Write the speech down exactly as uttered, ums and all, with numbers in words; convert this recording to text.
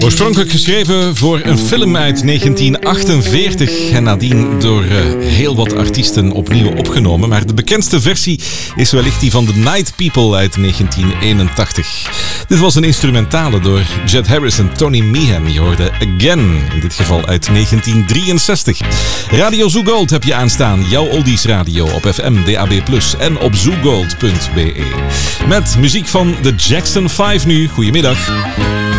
Oorspronkelijk geschreven voor een film uit negentien achtenveertig en nadien door uh, heel wat artiesten opnieuw opgenomen. Maar de bekendste versie is wellicht die van The Night People uit negentien eenentachtig. Dit was een instrumentale door Jet Harris en Tony Meehan. Je hoorde Again, in dit geval uit negentien drieënzestig. Radio Zoo Gold heb je aanstaan, jouw oldies radio op F M, D A B plus, en op zoogold punt b e. Met muziek van de Jackson vijf nu. Goedemiddag.